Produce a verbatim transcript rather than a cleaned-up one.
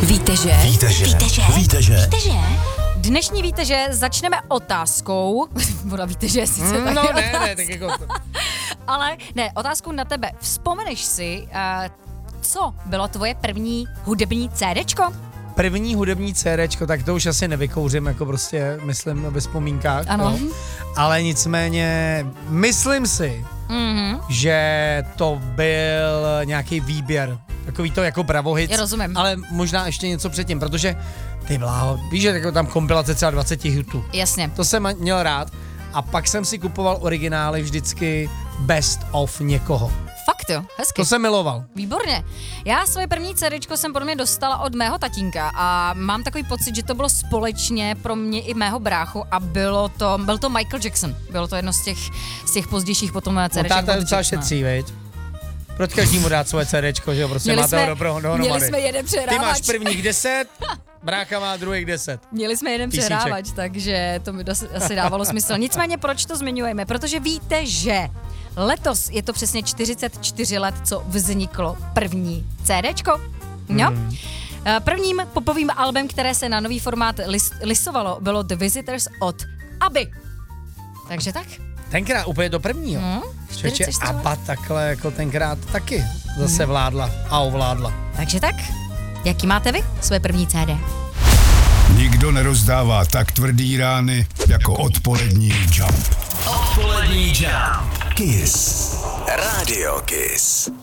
Víte, že? Víte, že? Víte, že? Víte, že? Víte, že? Dnešní Víte, že začneme otázkou. Voda, víte, že sice Mm, taky no ne, otázka. ne, tak jako to. Ale ne, otázku na tebe. Vzpomeneš si, uh, co bylo tvoje první hudební CDčko? První hudební CDčko, tak to už asi nevykouřím, jako prostě, myslím, ve vzpomínkách. Ano. Jo. Ale nicméně, myslím si, Mhm. že to byl nějaký výběr. Takový to jako Bravohits. Já rozumím. Ale možná ještě něco předtím, protože ty bláho, víš, že jako tam kompilace třeba dvacet hitů. Jasně. To jsem měl rád. A pak jsem si kupoval originály vždycky best of někoho. Fakt jo, hezky. To jsem miloval. Výborně. Já svoje první CDčko jsem pro mě dostala od mého tatínka a mám takový pocit, že to bylo společně pro mě i mého bráchu a bylo to, byl to Michael Jackson. Bylo to jedno z těch, z těch pozdějších potom CDček. No táta od docela Jacksona. šetří, veď? Proč každému dát svoje CDčko, že jo? Prostě Měli máte jsme- ho dobro, dohromady. měli jsme jeden Ty přehrávač. máš prvních deset, brácha má druhých deset. Měli jsme jeden Písniček. přehrávač, takže to mi dos- asi dávalo smysl. Nicméně proč to zmiňujeme? Protože víte, že letos je to přesně čtyřicet čtyři let, co vzniklo první CDčko. No. Hmm. Prvním popovým albem, které se na nový formát lis- lisovalo, bylo The Visitors od ABBY. Takže tak. Tenkrát úplně do prvního. Hmm, Čeče, čtyřicet čtyři let. Abba takhle jako tenkrát taky zase vládla a ovládla. Takže tak. Jaký máte vy své první C D? Nikdo nerozdává tak tvrdý rány jako odpolední Jump. Odpolední Jump. Kiss. Radio Kiss.